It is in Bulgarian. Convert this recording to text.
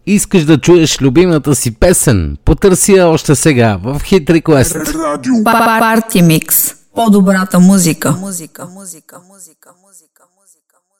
Искаш да чуеш любимата си песен? Потърси я още сега в Hit Request. Парти Микс. По-добрата музика.